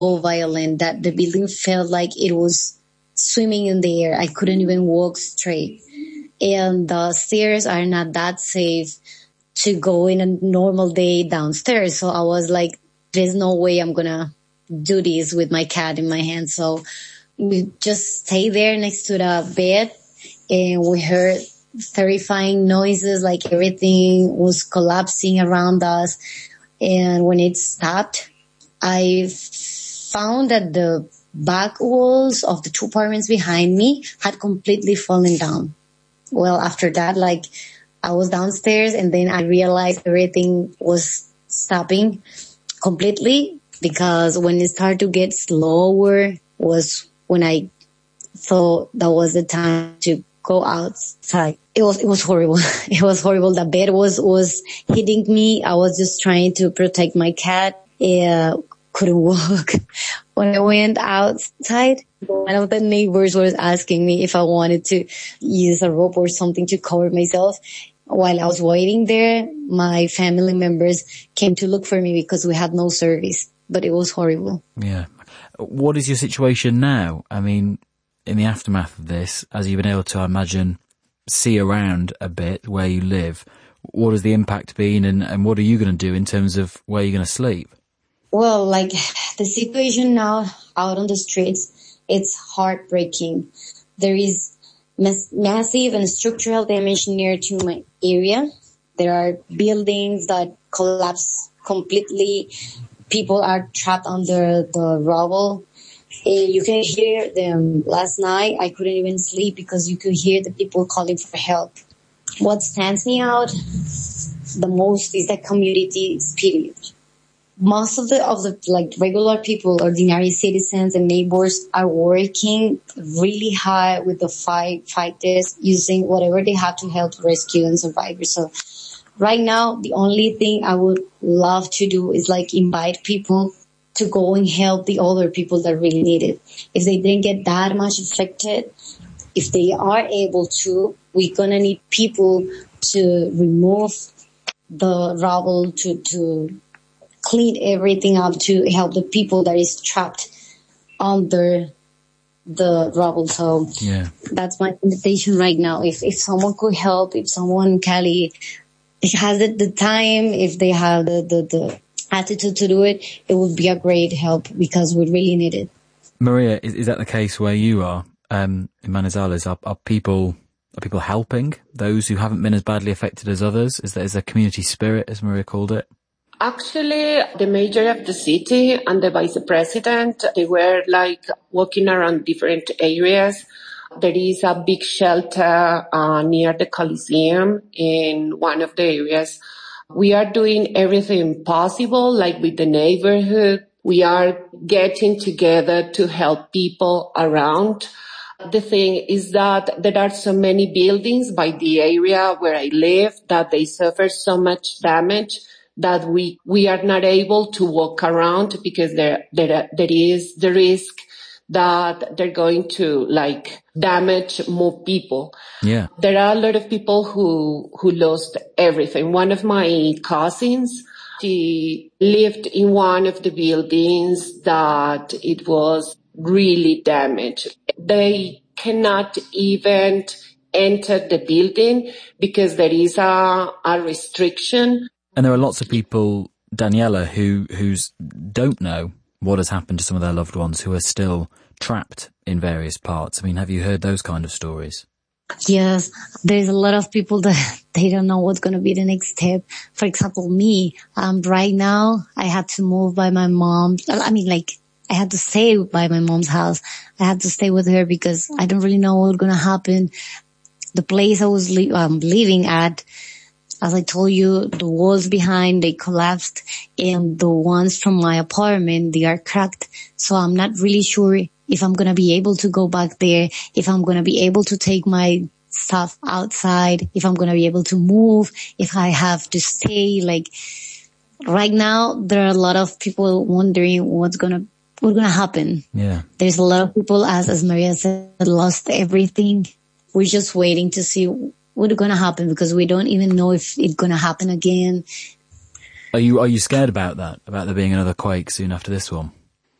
violent that the building felt like it was swimming in the air. I couldn't even walk straight. And the stairs are not that safe to go in a normal day downstairs. So I was like, there's no way I'm going to do this with my cat in my hand. So we just stayed there next to the bed and we heard terrifying noises, like everything was collapsing around us. And when it stopped, I found that the back walls of the 2 apartments behind me had completely fallen down. Well, after that, like I was downstairs and then I realized everything was stopping completely, because when it started to get slower was when I thought that was the time to go outside. It was horrible. It was horrible. The bed was hitting me. I was just trying to protect my cat. Couldn't walk. When I went outside, one of the neighbors was asking me if I wanted to use a rope or something to cover myself. While I was waiting there, my family members came to look for me because we had no service, but it was horrible. Yeah. What is your situation now? I mean, in the aftermath of this, as you've been able to, I imagine, see around a bit where you live, what has the impact been and what are you going to do in terms of where you're going to sleep? Well, like the situation now out on the streets, it's heartbreaking. There is massive and structural damage near to my area. There are buildings that collapse completely. People are trapped under the rubble. You can hear them. Last night, I couldn't even sleep because you could hear the people calling for help. What stands me out the most is the community spirit. Most of the like regular people, ordinary citizens and neighbors are working really hard with the fighters, using whatever they have to help rescue and survivors. So right now, the only thing I would love to do is like invite people to go and help the other people that really need it. If they didn't get that much affected, if they are able to, we're gonna need people to remove the rubble, to clean everything up, to help the people that is trapped under the rubble. So yeah, that's my invitation right now. If someone could help, if someone Cali has the time, if they have the attitude to do it, it would be a great help because we really need it. Maria, is that the case where you are in Manizales? Are people helping those who haven't been as badly affected as others? Is there community spirit, as Maria called it? Actually, the mayor of the city and the vice president, they were like walking around different areas. There is a big shelter near the Coliseum in one of the areas. We are doing everything possible, like with the neighborhood. We are getting together to help people around. The thing is that there are so many buildings by the area where I live that they suffer so much damage that we are not able to walk around because there is the risk that they're going to like damage more people. Yeah. There are a lot of people who lost everything. One of my cousins, she lived in one of the buildings that it was really damaged. They cannot even enter the building because there is a restriction. And there are lots of people, Daniela, who don't know what has happened to some of their loved ones who are still trapped in various parts. I mean, have you heard those kind of stories? Yes, there's a lot of people that they don't know what's going to be the next step. For example, me, right now, I had to move by my mom. I had to stay by my mom's house. I had to stay with her because I don't really know what's going to happen. The place I was living at, as I told you, the walls behind, they collapsed, and the ones from my apartment, they are cracked. So I'm not really sure if I'm going to be able to go back there, if I'm going to be able to take my stuff outside, if I'm going to be able to move, if I have to stay. Like right now, there are a lot of people wondering what's going to happen. Yeah. There's a lot of people, as Maria said, lost everything. We're just waiting to see what's going to happen because we don't even know if it's going to happen again. Are you scared about that? About there being another quake soon after this one?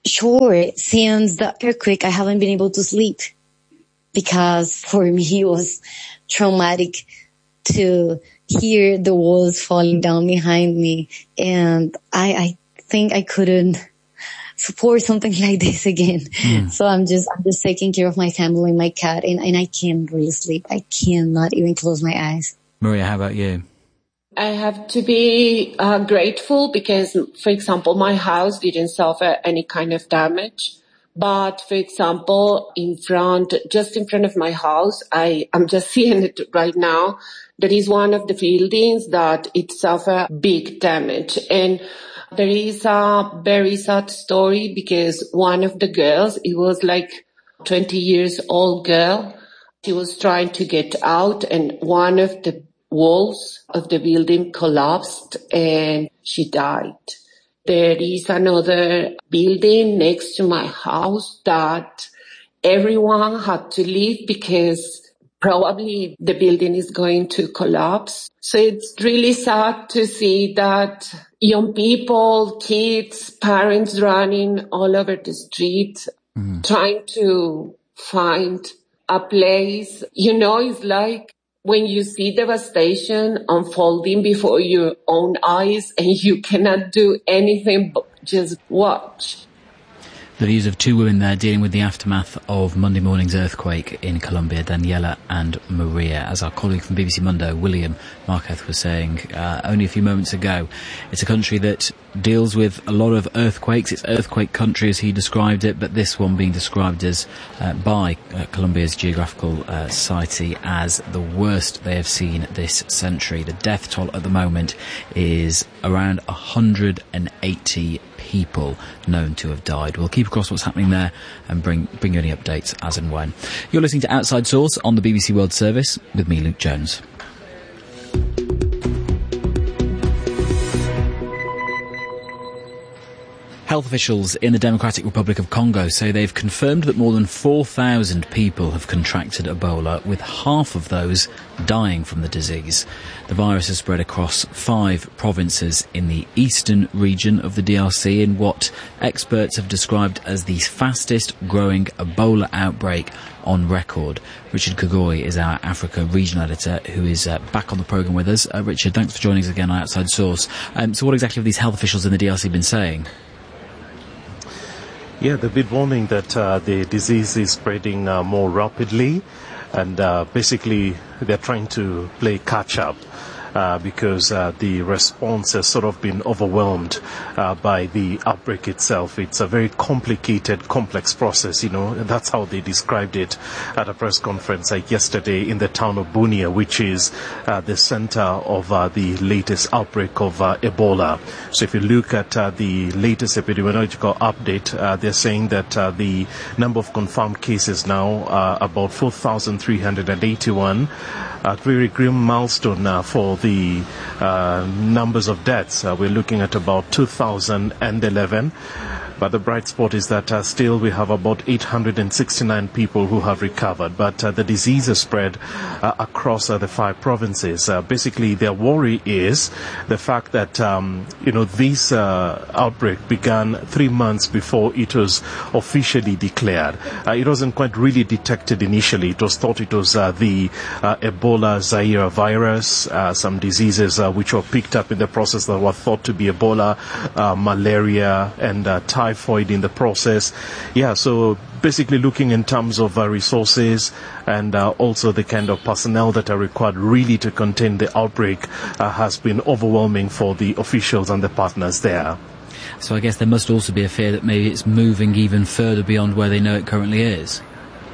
Sure, since the earthquake, I haven't been able to sleep because for me it was traumatic to hear the walls falling down behind me. And I think I couldn't support something like this again. So I'm just taking care of my family, my cat, and I can't really sleep. I cannot even close my eyes. Maria, how about you? I have to be grateful because, for example, my house didn't suffer any kind of damage. But, for example, just in front of my house, I'm just seeing it right now. There is one of the buildings that it suffered big damage. And there is a very sad story because one of the girls, it was like 20 years old girl. She was trying to get out and one of the walls of the building collapsed and she died. There is another building next to my house that everyone had to leave because probably the building is going to collapse. So it's really sad to see that young people, kids, parents running all over the street, trying to find a place. It's like when you see devastation unfolding before your own eyes and you cannot do anything but just watch. The views of two women there dealing with the aftermath of Monday morning's earthquake in Colombia, Daniela and Maria. As our colleague from BBC Mundo, William Marquez, was saying only a few moments ago, it's a country that deals with a lot of earthquakes. It's earthquake country as he described it, but this one being described as by Colombia's Geographical Society as the worst they have seen this century. The death toll at the moment is around 180 people known to have died. We'll keep across what's happening there and bring you any updates as and when. You're listening to Outside Source on the BBC World Service with me, Luke Jones. Health officials in the Democratic Republic of Congo say they've confirmed that more than 4,000 people have contracted Ebola, with half of those dying from the disease. The virus has spread across 5 provinces in the eastern region of the DRC in what experts have described as the fastest growing Ebola outbreak on record. Richard Kagoi is our Africa regional editor who is back on the programme with us. Richard, thanks for joining us again on Outside Source. So what exactly have these health officials in the DRC been saying? Yeah, they've been warning that the disease is spreading more rapidly, and basically they're trying to play catch-up because the response has sort of been overwhelmed by the outbreak itself. It's a very complicated, complex process, and that's how they described it at a press conference yesterday in the town of Bunia, which is the center of the latest outbreak of Ebola. So if you look at the latest epidemiological update, they're saying that the number of confirmed cases now are about 4,381. A very grim milestone for the numbers of deaths. We're looking at about 2,011. But the bright spot is that still we have about 869 people who have recovered. But the disease has spread across the 5 provinces. Basically, their worry is the fact that, this outbreak began 3 months before it was officially declared. It wasn't quite really detected initially. It was thought it was the Ebola Zaire virus, some diseases which were picked up in the process that were thought to be Ebola, malaria, and typhoid in the process. Yeah, so basically looking in terms of resources and also the kind of personnel that are required really to contain the outbreak has been overwhelming for the officials and the partners there. So I guess there must also be a fear that maybe it's moving even further beyond where they know it currently is.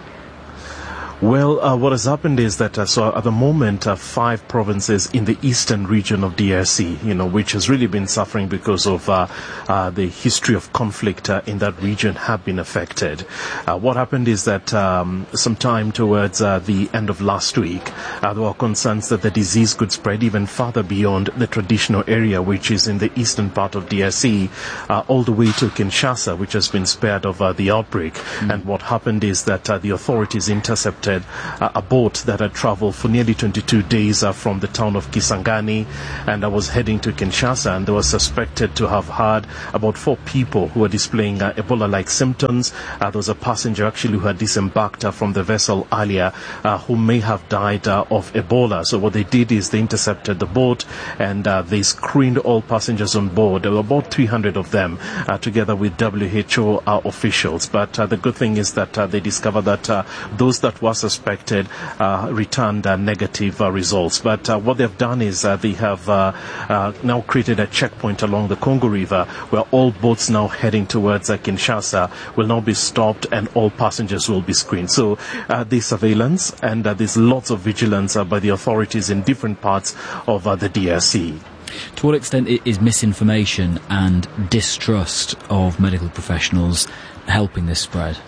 Well, what has happened is that so at the moment, 5 provinces in the eastern region of DRC, which has really been suffering because of the history of conflict in that region, have been affected. What happened is that sometime towards the end of last week, there were concerns that the disease could spread even further beyond the traditional area, which is in the eastern part of DRC, all the way to Kinshasa, which has been spared of the outbreak. And what happened is that the authorities intercepted a boat that had traveled for nearly 22 days from the town of Kisangani and was heading to Kinshasa, and they were suspected to have had about 4 people who were displaying Ebola-like symptoms. There was a passenger actually who had disembarked from the vessel earlier who may have died of Ebola. So what they did is they intercepted the boat and they screened all passengers on board. There were about 300 of them together with WHO officials. But the good thing is that they discovered that those that were suspected returned negative results. But what they've done is they have now created a checkpoint along the Congo River where all boats now heading towards Kinshasa will now be stopped and all passengers will be screened. So there's surveillance and there's lots of vigilance by the authorities in different parts of the DRC. To what extent is misinformation and distrust of medical professionals helping this spread?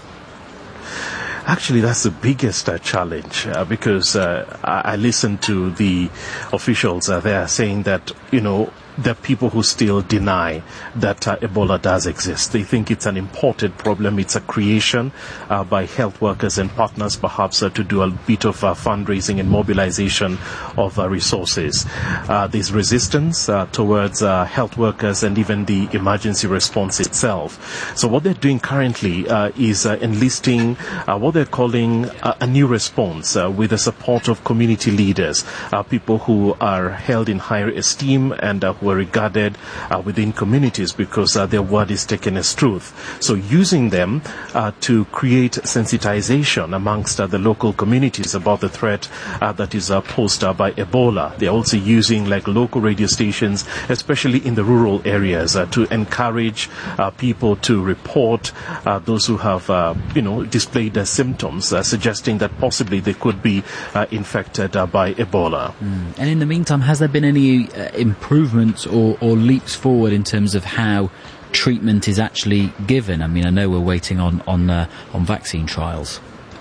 Actually, that's the biggest challenge because I listened to the officials there saying that, there are people who still deny that Ebola does exist. They think it's an imported problem. It's a creation by health workers and partners, perhaps to do a bit of fundraising and mobilization of resources. There's resistance towards health workers and even the emergency response itself. So what they're doing currently is enlisting what they're calling a new response with the support of community leaders, people who are held in higher esteem and who are regarded within communities because their word is taken as truth. So using them to create sensitization amongst the local communities about the threat that is posed by Ebola. They're also using local radio stations, especially in the rural areas, to encourage people to report those who have, displayed symptoms, suggesting that possibly they could be infected by Ebola. And in the meantime, has there been any improvements or leaps forward in terms of how treatment is actually given? I mean, I know we're waiting on vaccine trials.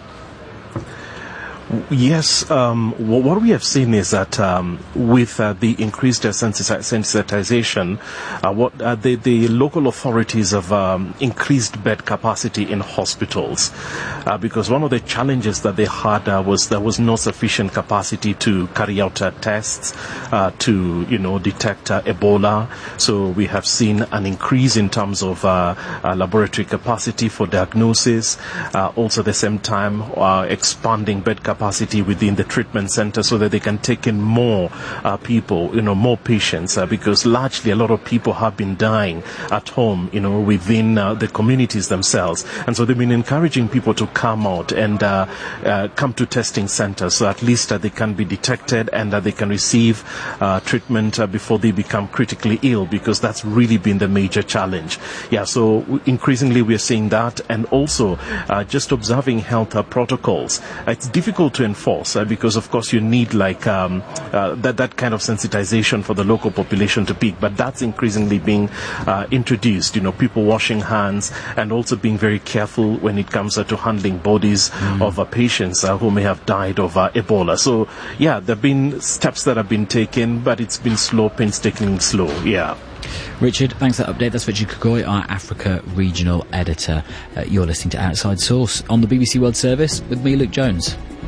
Yes, what we have seen is that with the increased sensitization, the local authorities have increased bed capacity in hospitals because one of the challenges that they had was there was no sufficient capacity to carry out tests to detect Ebola. So we have seen an increase in terms of laboratory capacity for diagnosis. Also, at the same time, expanding bed capacity within the treatment center so that they can take in more people, more patients, because largely a lot of people have been dying at home, within the communities themselves. And so they've been encouraging people to come out and come to testing centers so at least they can be detected and they can receive treatment before they become critically ill, because that's really been the major challenge. Yeah, so increasingly we're seeing that, and also just observing health protocols. It's difficult to enforce because of course you need that kind of sensitization for the local population to peak, but that's increasingly being introduced, people washing hands and also being very careful when it comes to handling bodies of patients who may have died of Ebola. So yeah, there have been steps that have been taken, but it's been slow, painstakingly slow. Yeah. Richard, thanks for that update. That's Richard Kukoi, our Africa Regional Editor. You're listening to Outside Source on the BBC World Service with me, Luke Jones.